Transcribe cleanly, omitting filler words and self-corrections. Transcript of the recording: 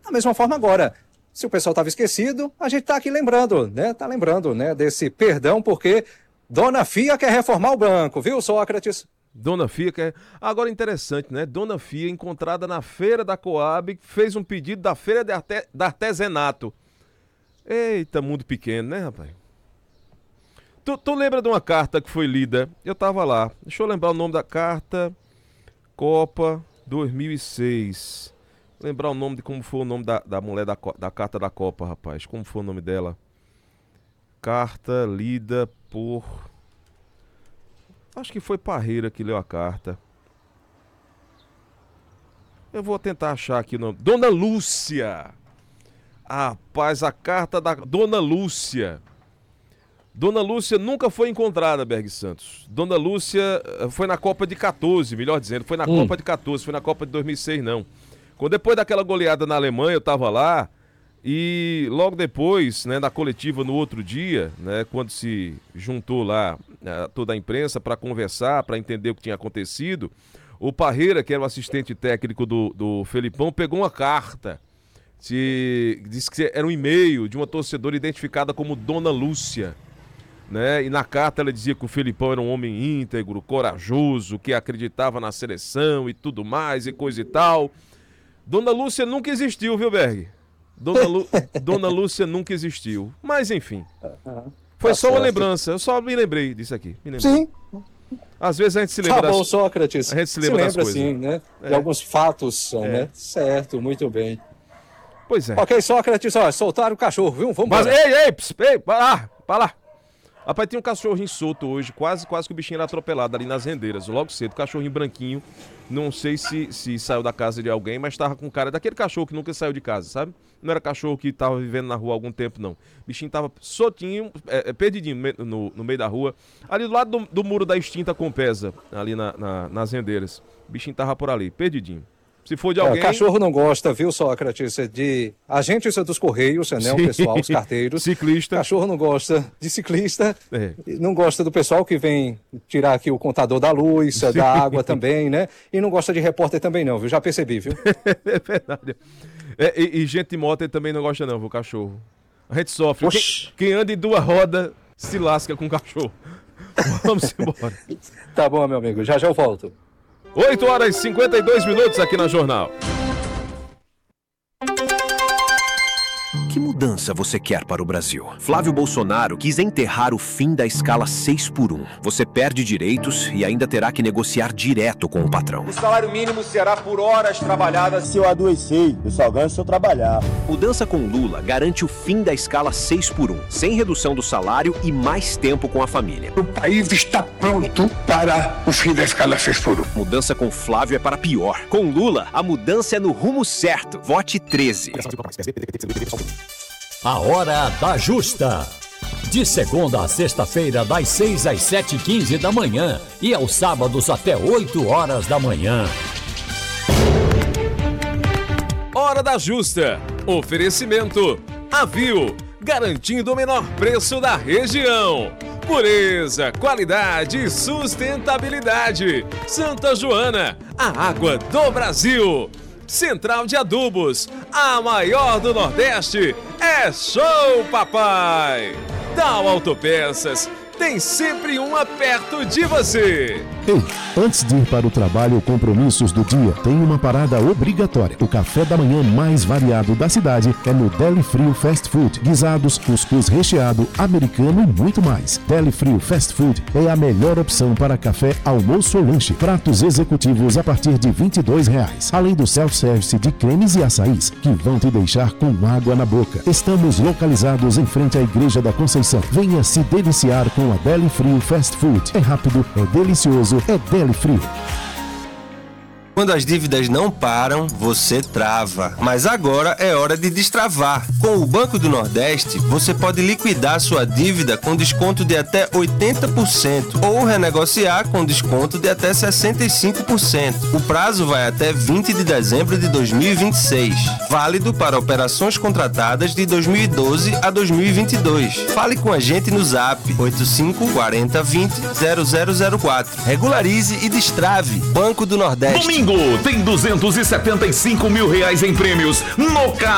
Da mesma forma agora, se o pessoal estava esquecido, a gente está aqui lembrando, né? Está lembrando, né, desse perdão, porque Dona Fia quer reformar o banco, viu, Sócrates? Dona Fia quer... Agora interessante, né? Dona Fia, encontrada na feira da Coab, fez um pedido da feira de artesanato. Eita, mundo pequeno, né, rapaz? Tu lembra de uma carta que foi lida? Eu tava lá. Deixa eu lembrar o nome da carta. Copa 2006. Lembrar o nome de como foi o nome da mulher da carta da Copa, rapaz. Como foi o nome dela? Carta lida por... Acho que foi Parreira que leu a carta. Eu vou tentar achar aqui o nome. Dona Lúcia. Rapaz, a carta da Dona Lúcia. Dona Lúcia nunca foi encontrada, Berg Santos. Dona Lúcia foi na Copa de 14, melhor dizendo. Foi na Copa de 14, foi na Copa de 2006, não. Quando depois daquela goleada na Alemanha, eu tava lá. E logo depois, né, na coletiva no outro dia, né, quando se juntou lá toda a imprensa para conversar, para entender o que tinha acontecido, o Parreira, que era o assistente técnico do Felipão, pegou uma carta. Disse que era um e-mail de uma torcedora identificada como Dona Lúcia. Né? E na carta ela dizia que o Felipão era um homem íntegro, corajoso, que acreditava na seleção e tudo mais e coisa e tal. Dona Lúcia nunca existiu, viu, Berg? Dona Lúcia nunca existiu. Mas enfim. Foi só uma lembrança. Eu só me lembrei disso aqui. Sim. Às vezes a gente se lembra Sócrates. A gente se lembra das coisas. Sim, né? De alguns fatos, né? Certo, muito bem. Pois é. Ok, Sócrates, ó, soltaram o cachorro, viu? Vamos embora. Mas, ei, para lá. Rapaz, tinha um cachorrinho solto hoje, quase que o bichinho era atropelado ali nas rendeiras, logo cedo, cachorrinho branquinho, não sei se saiu da casa de alguém, mas tava com cara daquele cachorro que nunca saiu de casa, sabe? Não era cachorro que tava vivendo na rua há algum tempo, não. O bichinho tava soltinho, perdidinho no meio da rua, ali do lado do muro da extinta Compesa, ali nas rendeiras. O bichinho tava por ali, perdidinho. Se for de alguém... Cachorro não gosta, viu, Sócrates, de agentes dos Correios, né, o pessoal, os carteiros. Ciclista. Cachorro não gosta de ciclista, não gosta do pessoal que vem tirar aqui o contador da luz, da água também, né? E não gosta de repórter também não, viu? Já percebi, viu? É verdade. E gente de moto ele também não gosta não, viu, cachorro? A gente sofre. Quem anda em duas rodas se lasca com cachorro. Vamos embora. Tá bom, meu amigo, já eu volto. 8h52 aqui na Jornal. Que mudança você quer para o Brasil? Flávio Bolsonaro quis enterrar o fim da escala 6x1. Você perde direitos e ainda terá que negociar direto com o patrão. O salário mínimo será por horas trabalhadas. Se eu adoecer, eu só ganho se eu trabalhar. Mudança com Lula garante o fim da escala 6x1, sem redução do salário e mais tempo com a família. O país está pronto para o fim da escala 6x1. Mudança com Flávio é para pior. Com Lula, a mudança é no rumo certo. Vote 13. A Hora da Justa. De segunda a sexta-feira, das 6 às 7h15 da manhã e aos sábados até 8 horas da manhã. Hora da Justa. Oferecimento Avio, garantindo o menor preço da região. Pureza, qualidade e sustentabilidade. Santa Joana, a água do Brasil. Central de Adubos, a maior do Nordeste, é Show Papai! Dow Autopeças, tem sempre uma perto de você. Ei, antes de ir para o trabalho ou compromissos do dia, tem uma parada obrigatória. O café da manhã mais variado da cidade é no Deli Frio Fast Food. Guisados, cuscuz recheado, americano e muito mais. Deli Frio Fast Food é a melhor opção para café, almoço ou lanche. Pratos executivos a partir de R$22. Além do self-service de cremes e açaís, que vão te deixar com água na boca. Estamos localizados em frente à Igreja da Conceição. Venha se deliciar com a Deli Frio Fast Food. É rápido, é delicioso, é Deli Frio. Quando as dívidas não param, você trava. Mas agora é hora de destravar. Com o Banco do Nordeste, você pode liquidar sua dívida com desconto de até 80% ou renegociar com desconto de até 65%. O prazo vai até 20 de dezembro de 2026. Válido para operações contratadas de 2012 a 2022. Fale com a gente no Zap 85 40 20 0004. Regularize e destrave. Banco do Nordeste. Domingo tem R$275 mil em prêmios no carro.